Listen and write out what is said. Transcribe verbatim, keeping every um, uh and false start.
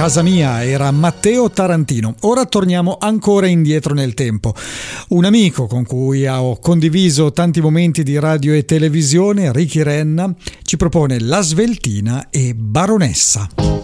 Casa mia era Matteo Tarantino. Ora torniamo ancora indietro nel tempo. Un amico con cui ho condiviso tanti momenti di radio e televisione, Ricky Renna, ci propone La Sveltina e Baronessa.